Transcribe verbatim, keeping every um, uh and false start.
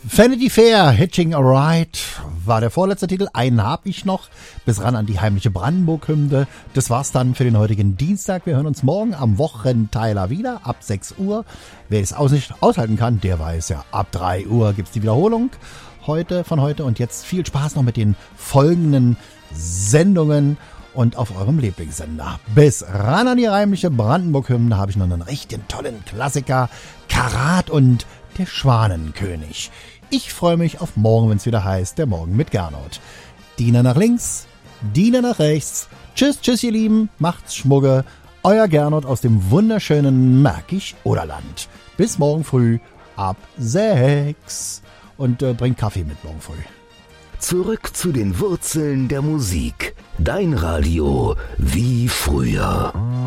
Vanity Fair, Hitching a Ride war der vorletzte Titel. Einen habe ich noch. Bis ran an die heimliche Brandenburg-Hymne. Das war's dann für den heutigen Dienstag. Wir hören uns morgen am Wochenteiler wieder ab sechs Uhr. Wer es aus nicht aushalten kann, der weiß ja, ab drei Uhr gibt's die Wiederholung heute von heute. Und jetzt viel Spaß noch mit den folgenden Sendungen und auf eurem Lieblingssender. Bis ran an die heimliche Brandenburg-Hymne habe ich noch einen richtig tollen Klassiker. Karat und der Schwanenkönig. Ich freue mich auf morgen, wenn es wieder heißt, der Morgen mit Gernot. Diener nach links, Diener nach rechts. Tschüss, tschüss ihr Lieben, macht's Schmugge. Euer Gernot aus dem wunderschönen Märkisch-Oderland. Bis morgen früh ab sechs. Und äh, bringt Kaffee mit morgen früh. Zurück zu den Wurzeln der Musik. Dein Radio wie früher.